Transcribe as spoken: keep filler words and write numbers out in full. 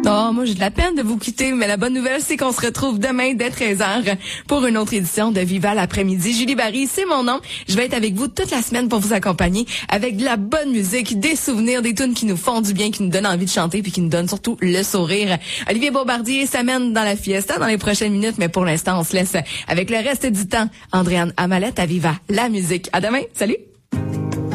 Non, moi j'ai de la peine de vous quitter, mais la bonne nouvelle, c'est qu'on se retrouve demain dès treize heures pour une autre édition de Viva l'après-midi. Julie Barry, c'est mon nom. Je vais être avec vous toute la semaine pour vous accompagner avec de la bonne musique, des souvenirs, des tunes qui nous font du bien, qui nous donnent envie de chanter puis qui nous donnent surtout le sourire. Olivier Bombardier s'amène dans la fiesta dans les prochaines minutes, mais pour l'instant, on se laisse avec le reste du temps. Andréane Amalette à Viva la musique. À demain. Salut!